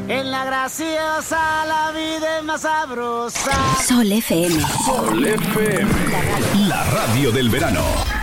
En la graciosa la vida es más sabrosa. Sol FM. Sol FM. La radio del verano.